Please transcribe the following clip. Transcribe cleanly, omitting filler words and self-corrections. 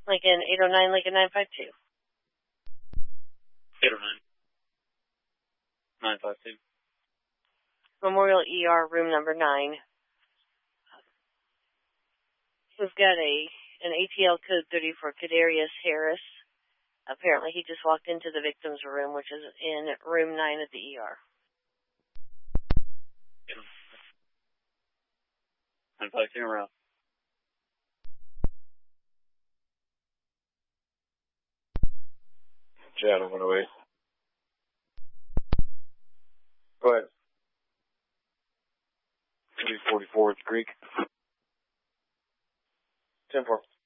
Lincoln 809, Lincoln 952. 809. 952. Memorial ER, room number 9. We've got an ATL code 30 for Kadarius Harris. Apparently he just walked into the victim's room, which is in room 9 at the ER. 952 around. Chad, 108. Go ahead. 344 Creek. 10-4.